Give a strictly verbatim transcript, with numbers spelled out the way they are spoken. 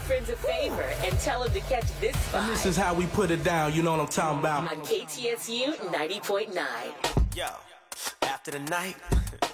your friends a favor and tell them to catch this spot. And this is how we put it down, you know what I'm talking about. On K T S U ninety point nine. Yo, after the night,